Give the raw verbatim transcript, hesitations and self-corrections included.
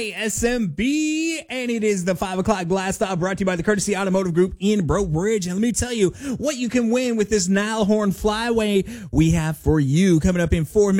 S M B, and it is the five o'clock blast stop brought to you by the Courtesy Automotive Group in Broke Bridge. And let me tell you what you can win with this Nile Horn Flyway we have for you coming up in four minutes.